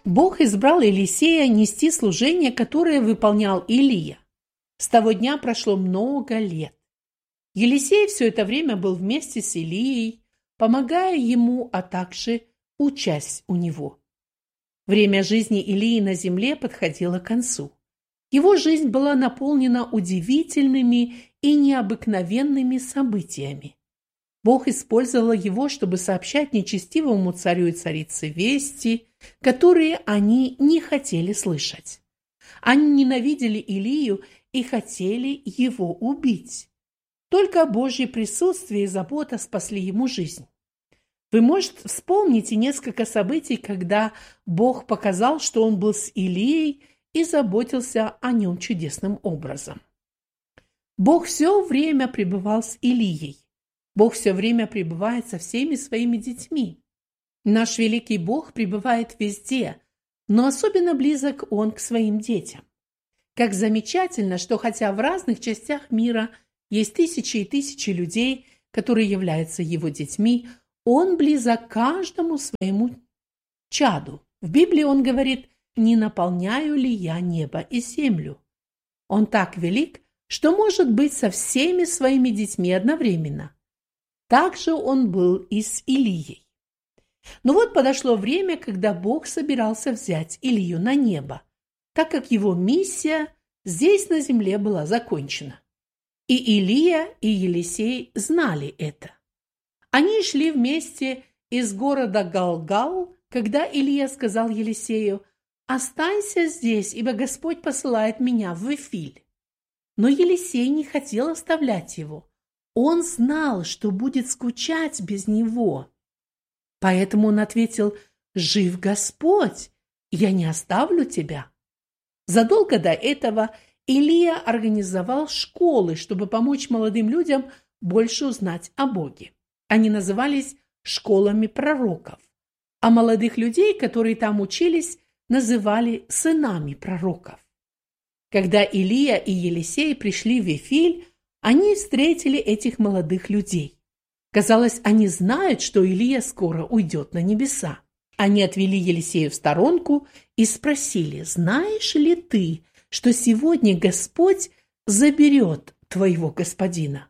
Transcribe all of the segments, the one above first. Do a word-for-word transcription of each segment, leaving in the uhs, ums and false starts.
Бог избрал Елисея нести служение, которое выполнял Илия. С того дня прошло много лет. Елисей все это время был вместе с Илией, помогая ему, а также учась у него. Время жизни Илии на земле подходило к концу. Его жизнь была наполнена удивительными и необыкновенными событиями. Бог использовал его, чтобы сообщать нечестивому царю и царице вести, которые они не хотели слышать. Они ненавидели Илию и хотели его убить. Только Божье присутствие и забота спасли ему жизнь. Вы, может, вспомните несколько событий, когда Бог показал, что он был с Илией и заботился о нем чудесным образом. Бог все время пребывал с Илией. Бог все время пребывает со всеми своими детьми. Наш великий Бог пребывает везде, но особенно близок Он к своим детям. Как замечательно, что хотя в разных частях мира есть тысячи и тысячи людей, которые являются Его детьми, Он близок каждому своему чаду. В Библии Он говорит: «Не наполняю ли я небо и землю?» Он так велик, что может быть со всеми своими детьми одновременно. Так же Он был и с Илией. Но вот подошло время, когда Бог собирался взять Илию на небо, так как его миссия здесь на земле была закончена. И Илия, и Елисей знали это. Они шли вместе из города Галгал, когда Илия сказал Елисею: «Останься здесь, ибо Господь посылает меня в Вифиль». Но Елисей не хотел оставлять его. Он знал, что будет скучать без него. Поэтому он ответил: «Жив Господь, я не оставлю тебя». Задолго до этого Илия организовал школы, чтобы помочь молодым людям больше узнать о Боге. Они назывались школами пророков, а молодых людей, которые там учились, называли сынами пророков. Когда Илия и Елисей пришли в Вифиль, они встретили этих молодых людей. Казалось, они знают, что Илия скоро уйдет на небеса. Они отвели Елисея в сторонку и спросили: «Знаешь ли ты, что сегодня Господь заберет твоего господина?»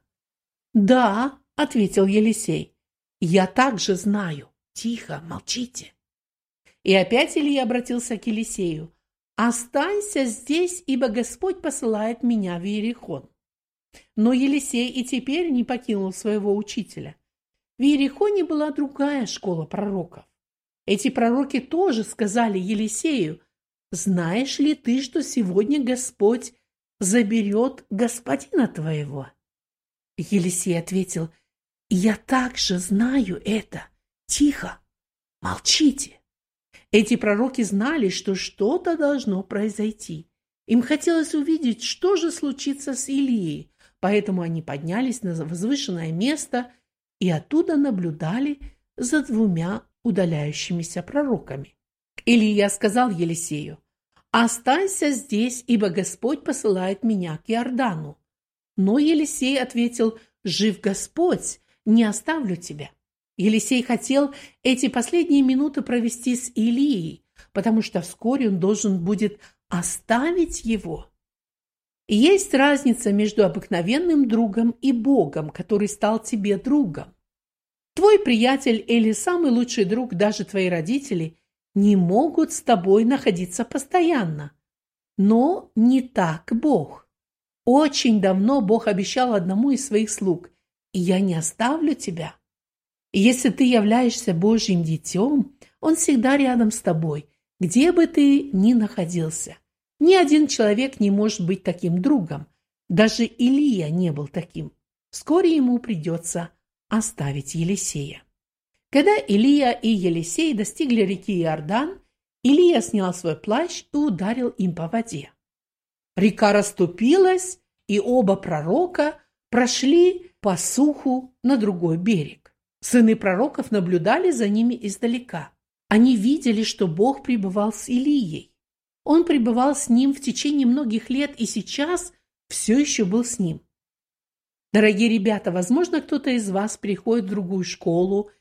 «Да», — ответил Елисей, — «я также знаю». «Тихо, молчите». И опять Илия обратился к Елисею: «Останься здесь, ибо Господь посылает меня в Иерихон». Но Елисей и теперь не покинул своего учителя. В Иерихоне была другая школа пророков. Эти пророки тоже сказали Елисею: «Знаешь ли ты, что сегодня Господь заберет господина твоего?» Елисей ответил: «Я также знаю это. Тихо, молчите». Эти пророки знали, что что-то должно произойти. Им хотелось увидеть, что же случится с Илией, поэтому они поднялись на возвышенное место и оттуда наблюдали за двумя удаляющимися пророками. Илия сказал Елисею: «Останься здесь, ибо Господь посылает меня к Иордану». Но Елисей ответил: «Жив Господь, не оставлю тебя». Елисей хотел эти последние минуты провести с Илией, потому что вскоре он должен будет оставить его. И есть разница между обыкновенным другом и Богом, который стал тебе другом. Твой приятель или самый лучший друг, даже твои родители, не могут с тобой находиться постоянно. Но не так Бог. Очень давно Бог обещал одному из своих слуг: «Я не оставлю тебя». И если ты являешься Божьим детем, Он всегда рядом с тобой, где бы ты ни находился. Ни один человек не может быть таким другом. Даже Илия не был таким. Вскоре ему придется оставить Елисея. Когда Илия и Елисей достигли реки Иордан, Илия снял свой плащ и ударил им по воде. Река расступилась, и оба пророка прошли по суху на другой берег. Сыны пророков наблюдали за ними издалека. Они видели, что Бог пребывал с Илией. Он пребывал с ним в течение многих лет и сейчас все еще был с ним. Дорогие ребята, возможно, кто-то из вас приходит в другую школу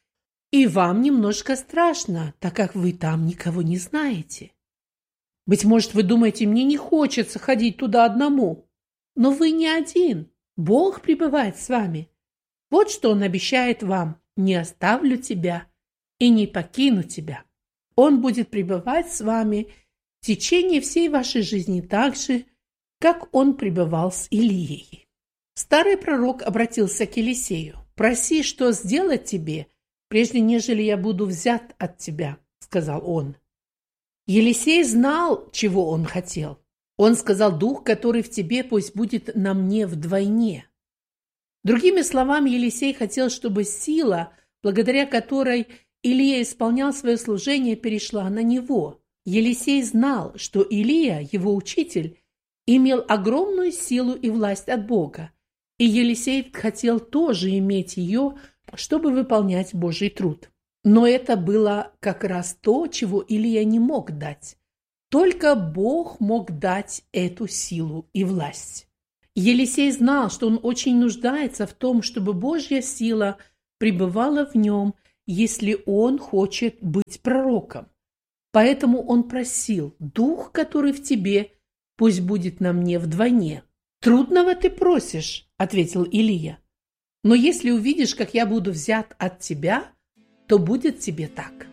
И вам немножко страшно, так как вы там никого не знаете. Быть может, вы думаете, мне не хочется ходить туда одному. Но вы не один. Бог пребывает с вами. Вот что Он обещает вам. Не оставлю тебя и не покину тебя. Он будет пребывать с вами в течение всей вашей жизни так же, как Он пребывал с Илией. Старый пророк обратился к Елисею. «Проси, что сделать тебе, прежде нежели я буду взят от тебя», — сказал он. Елисей знал, чего он хотел. Он сказал: «Дух, который в тебе, пусть будет на мне вдвойне». Другими словами, Елисей хотел, чтобы сила, благодаря которой Илия исполнял свое служение, перешла на него. Елисей знал, что Илия, его учитель, имел огромную силу и власть от Бога, и Елисей хотел тоже иметь ее, чтобы выполнять Божий труд. Но это было как раз то, чего Илия не мог дать. Только Бог мог дать эту силу и власть. Елисей знал, что он очень нуждается в том, чтобы Божья сила пребывала в нем, если он хочет быть пророком. Поэтому он просил: «Дух, который в тебе, пусть будет на мне вдвойне». «Трудного ты просишь», — ответил Илия. «Но если увидишь, как я буду взят от тебя, то будет тебе так».